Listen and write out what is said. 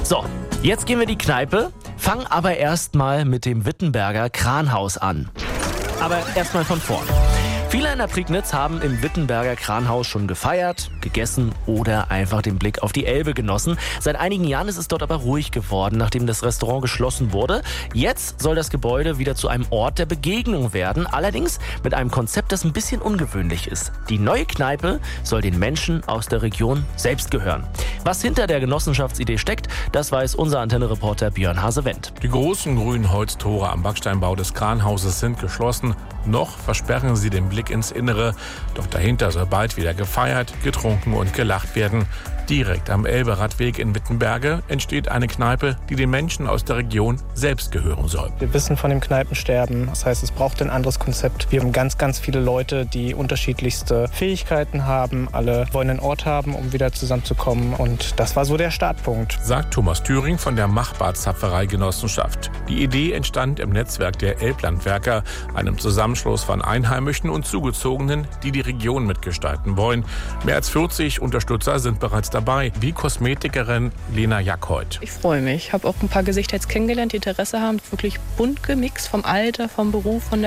So, jetzt gehen wir in die Kneipe, fangen aber erstmal mit dem Wittenberger Kranhaus an. Aber erstmal von vorn. Viele in der Prignitz haben im Wittenberger Kranhaus schon gefeiert, gegessen oder einfach den Blick auf die Elbe genossen. Seit einigen Jahren ist es dort aber ruhig geworden, nachdem das Restaurant geschlossen wurde. Jetzt soll das Gebäude wieder zu einem Ort der Begegnung werden, allerdings mit einem Konzept, das ein bisschen ungewöhnlich ist. Die neue Kneipe soll den Menschen aus der Region selbst gehören. Was hinter der Genossenschaftsidee steckt, das weiß unser Antenne-Reporter Björn Hase-Wendt. Die großen grünen Holztore am Backsteinbau des Kranhauses sind geschlossen. Noch versperren sie den Blick ins Innere. Doch dahinter soll bald wieder gefeiert, getrunken und gelacht werden. Direkt am Elberadweg in Wittenberge entsteht eine Kneipe, die den Menschen aus der Region selbst gehören soll. Wir wissen von dem Kneipensterben. Das heißt, es braucht ein anderes Konzept. Wir haben ganz viele Leute, die unterschiedlichste Fähigkeiten haben. Alle wollen einen Ort haben, um wieder zusammenzukommen. Und das war so der Startpunkt. Sagt Thomas Thüring von der Machbar-Zapferei-Genossenschaft. Die Idee entstand im Netzwerk der Elblandwerker, einem Zusammenschluss von Einheimischen und Zugezogenen, die die Region mitgestalten wollen. Mehr als 40 Unterstützer sind bereits dabei, wie Kosmetikerin Lena Jackold. Ich freue mich. Ich habe auch ein paar Gesichter jetzt kennengelernt, die Interesse haben. Wirklich bunt gemixt vom Alter, vom Beruf, von